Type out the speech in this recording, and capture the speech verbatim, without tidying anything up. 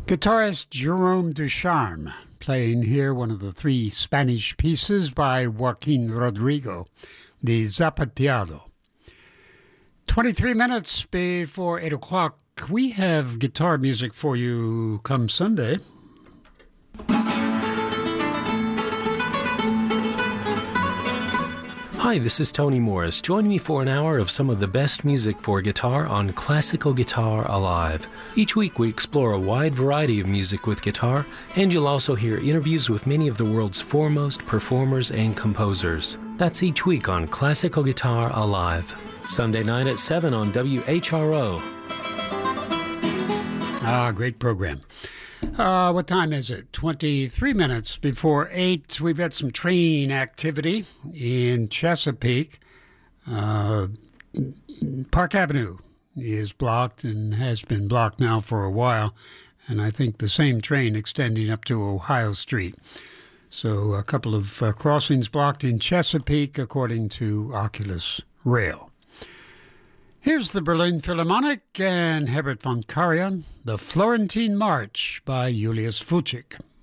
Guitarist Jerome Ducharme playing here one of the three Spanish pieces by Joaquin Rodrigo, the Zapateado. twenty-three minutes before eight o'clock, we have guitar music for you come Sunday. Hi, this is Tony Morris. Join me for an hour of some of the best music for guitar on Classical Guitar Alive. Each week we explore a wide variety of music with guitar, and you'll also hear interviews with many of the world's foremost performers and composers. That's each week on Classical Guitar Alive. Sunday night at seven on W H R O. Ah, great program. Uh, what time is it? twenty-three minutes before eight. We've got some train activity in Chesapeake. Uh, Park Avenue is blocked and has been blocked now for a while. And I think the same train extending up to Ohio Street. So a couple of uh, crossings blocked in Chesapeake, according to Oculus Rail. Here's the Berlin Philharmonic and Herbert von Karajan, the Florentine March by Julius Fučík.